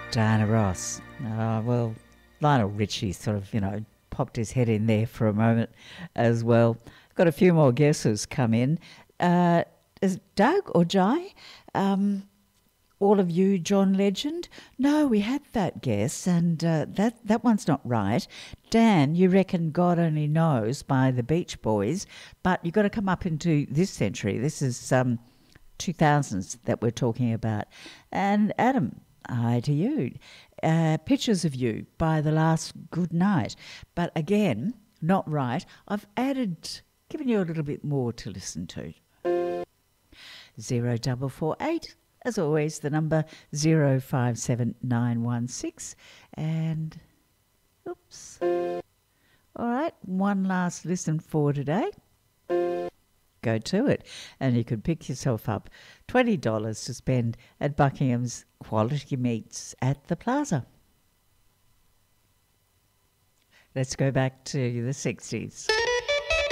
Diana Ross. Well, Lionel Richie sort of, popped his head in there for a moment as well. Got a few more guesses come in. Is it Doug or Jai? All of you, John Legend? No, we had that guess, and that one's not right. Dan, you reckon God Only Knows by the Beach Boys, but you've got to come up into this century. This is 2000s that we're talking about. And Adam, hi to you. Pictures of You by The Last Good Night. But again, not right. I've given you a little bit more to listen to. 0448. As always, the number 057916. And, oops. All right, one last listen for today. Go to it. And you could pick yourself up $20 to spend at Buckingham's Quality Meats at the Plaza. Let's go back to the 60s.